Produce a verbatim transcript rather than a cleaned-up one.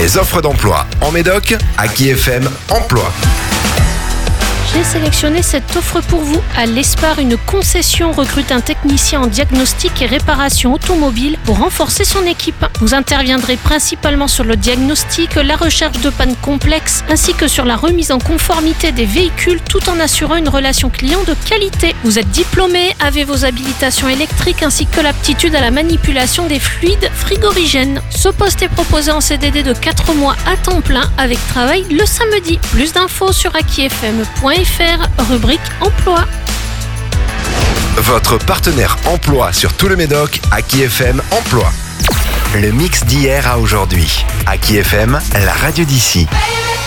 Les offres d'emploi en Médoc, Aki F M Emploi. J'ai sélectionné cette offre pour vous. À l'Espar, une concession recrute un technicien en diagnostic et réparation automobile pour renforcer son équipe. Vous interviendrez principalement sur le diagnostic, la recherche de pannes complexes, ainsi que sur la remise en conformité des véhicules, tout en assurant une relation client de qualité. Vous êtes diplômé, avez vos habilitations électriques ainsi que l'aptitude à la manipulation des fluides frigorigènes. Ce poste est proposé en C D D de quatre mois à temps plein avec travail le samedi. Plus d'infos sur aki f m point f r, rubrique emploi. Votre partenaire emploi sur tout le Médoc, Aki F M Emploi. Le mix d'hier à aujourd'hui. Aki F M, la radio d'ici.